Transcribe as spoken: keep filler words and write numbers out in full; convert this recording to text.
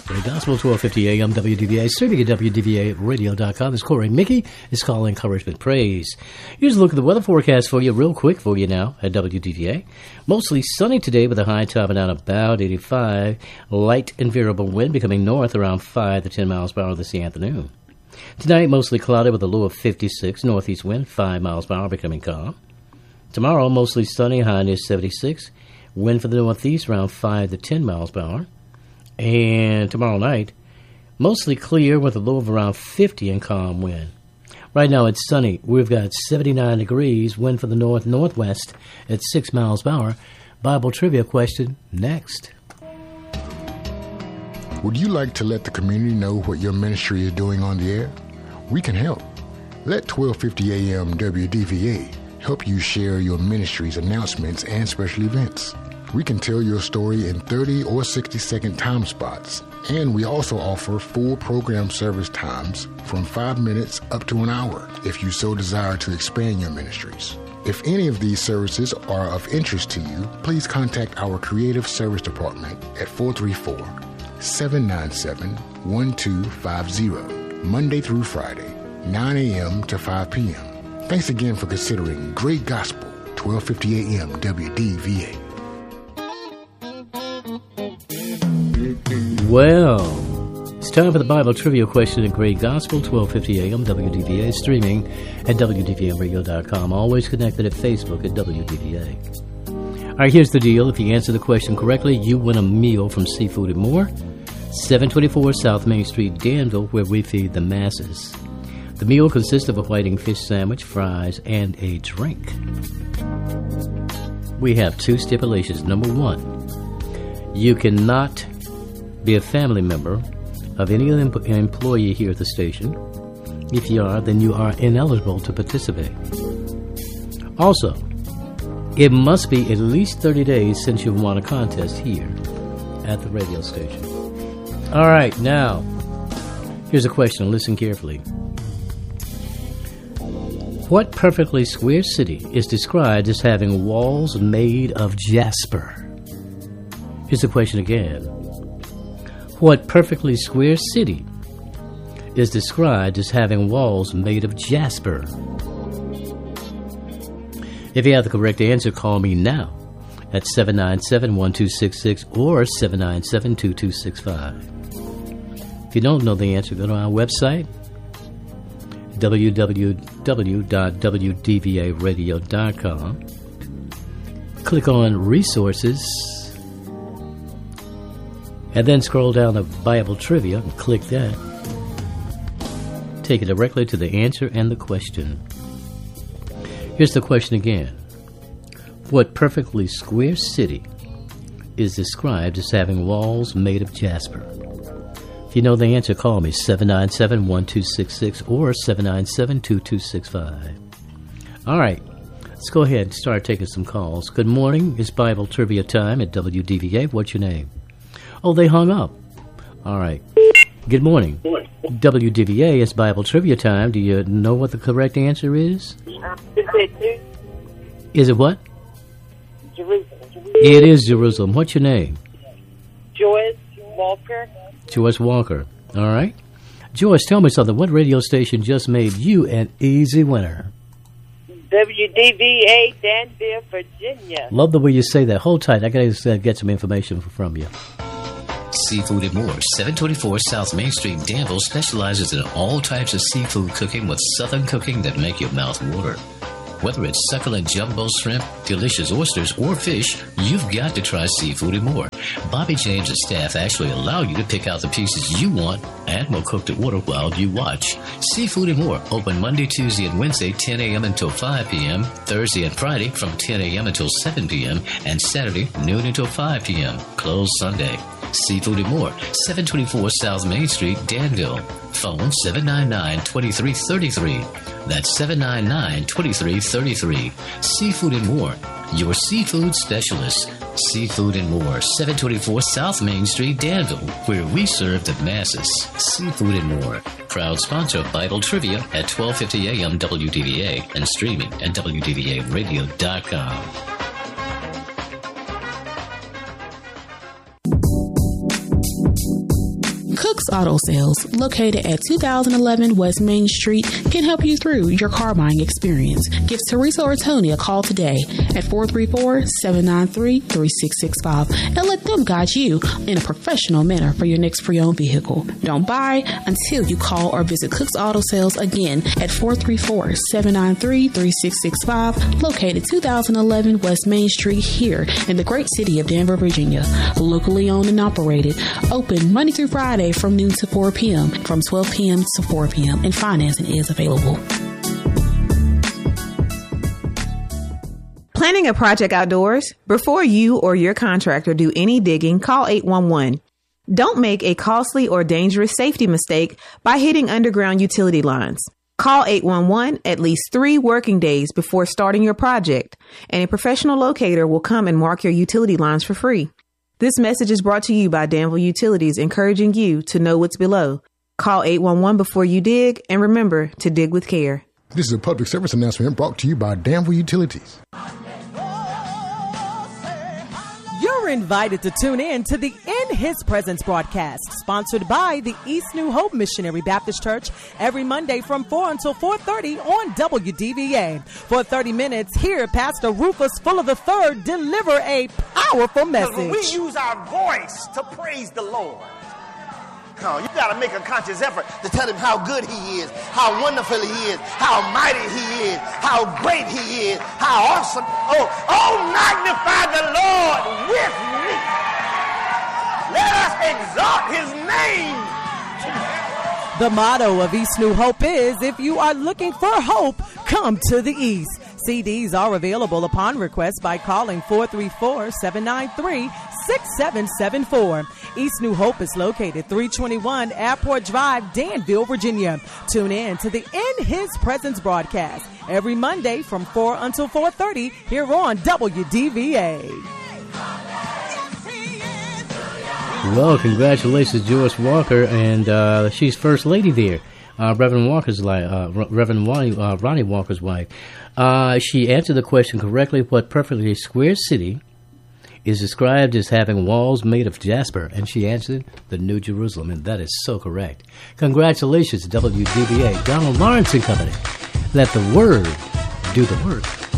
Great Gospel, twelve fifty A M W D V A, streaming at W D V A radio dot com. This is Corey Mickey. It's called Encouragement Praise. Here's a look at the weather forecast for you, real quick for you now at W D V A. Mostly sunny today with a high topping out about eighty-five. Light and variable wind becoming north around five to ten miles per hour this afternoon. Tonight, mostly cloudy with a low of fifty-six. Northeast wind, five miles per hour becoming calm. Tomorrow, mostly sunny, high near seventy-six. Wind for the northeast around five to ten miles per hour. And tomorrow night, mostly clear with a low of around fifty and calm wind. Right now it's sunny. We've got seventy-nine degrees, wind for the north-northwest at six miles per hour. Bible trivia question next. Would you like to let the community know what your ministry is doing on the air? We can help. Let twelve fifty A M W D V A help you share your ministry's announcements and special events. We can tell your story in thirty or sixty second time spots, and we also offer full program service times from five minutes up to an hour if you so desire to expand your ministries. If any of these services are of interest to you, please contact our Creative Service Department at four three four, seven nine seven, one two five zero, Monday through Friday, nine A M to five P M Thanks again for considering Great Gospel, twelve fifty A M W D V A. Well, it's time for the Bible trivia question at Great Gospel, twelve fifty A M W D V A, streaming at W D V A radio dot com. Always connected at Facebook at W D V A. All right, here's the deal. If you answer the question correctly, you win a meal from Seafood and More, seven twenty-four South Main Street, Danville, where we feed the masses. The meal consists of a whiting fish sandwich, fries, and a drink. We have two stipulations. Number one, you cannot be a family member of any em- employee here at the station. If you are, then you are ineligible to participate. Also, it must be at least thirty days since you've won a contest here at the radio station. All right, now, here's a question. Listen carefully. What perfectly square city is described as having walls made of jasper? Here's the question again. What perfectly square city is described as having walls made of jasper? If you have the correct answer, call me now at seven nine seven, one two six six or seven nine seven, two two six five. If you don't know the answer, go to our website, w w w dot w d v a radio dot com. Click on Resources, and then scroll down to Bible Trivia and click that. Take it directly to the answer and the question. Here's the question again. What perfectly square city is described as having walls made of jasper? If you know the answer, call me seven nine seven, one two six six or seven nine seven, two two six five. All right, let's go ahead and start taking some calls. Good morning. It's Bible Trivia time at W D V A. What's your name? Oh, they hung up. All right. Good morning. W D V A is Bible Trivia time. Do you know what the correct answer is? Is it what? Jerusalem. It is Jerusalem. What's your name? Joyce Walker. Joyce Walker. All right. Joyce, tell me something. What radio station just made you an easy winner? W D V A, Danville, Virginia. Love the way you say that. Hold tight. I got to get some information from you. Seafood and More, seven twenty-four South Main Street, Danville, specializes in all types of seafood cooking with southern cooking that make your mouth water. Whether it's succulent jumbo shrimp, delicious oysters, or fish, you've got to try Seafood and More. Bobby James and staff actually allow you to pick out the pieces you want and will cook to order while you watch. Seafood and More, open Monday, Tuesday, and Wednesday, ten a.m. until five p.m., Thursday and Friday from ten a.m. until seven p.m., and Saturday, noon until five p.m., closed Sunday. Seafood and More, seven twenty-four South Main Street, Danville. Phone seven nine nine, two three three three. That's seven nine nine, two three three three. Seafood and More, your seafood specialist. Seafood and More, seven twenty-four South Main Street, Danville, where we serve the masses. Seafood and More, proud sponsor of Bible Trivia at twelve fifty A M W D V A and streaming at W D V A radio dot com. Cook's Auto Sales, located at two thousand eleven West Main Street, can help you through your car buying experience. Give Teresa or Tony a call today at four three four, seven nine three, three six six five and let them guide you in a professional manner for your next pre-owned vehicle. Don't buy until you call or visit Cook's Auto Sales again at four three four, seven nine three, three six six five, located two thousand eleven West Main Street here in the great city of Danville, Virginia. Locally owned and operated. Open Monday through Friday from noon to four p.m., from twelve p.m. to four p.m., and financing is available. Planning a project outdoors? Before you or your contractor do any digging, call eight one one. Don't make a costly or dangerous safety mistake by hitting underground utility lines. Call eight one one at least three working days before starting your project, and a professional locator will come and mark your utility lines for free. This message is brought to you by Danville Utilities, encouraging you to know what's below. Call eight one one before you dig, and remember to dig with care. This is a public service announcement brought to you by Danville Utilities. You're invited to tune in to the In His Presence broadcast, sponsored by the East New Hope Missionary Baptist Church, every Monday from four until four thirty on W D V A. For thirty minutes, hear Pastor Rufus Fuller the third deliver a powerful message. When we use our voice to praise the Lord, oh, you got to make a conscious effort to tell him how good he is, how wonderful he is, how mighty he is, how great he is, how awesome. Oh, oh, magnify the Lord with me. Let us exalt his name. The motto of East New Hope is, if you are looking for hope, come to the East. C Ds are available upon request by calling four three four, seven nine three, six seven seven four. East New Hope is located three twenty-one Airport Drive, Danville, Virginia. Tune in to the In His Presence broadcast every Monday from four until four thirty here on W D V A. Well, congratulations, Joyce Walker, and uh, she's First Lady there. Uh, Reverend Walker's li- uh, Reverend Ronnie, uh, Ronnie Walker's wife. Uh, she answered the question correctly. What perfectly square city is described as having walls made of jasper? And she answered, the New Jerusalem, and that is so correct. Congratulations, W D V A. Donald Lawrence and Company. Let the word do the work.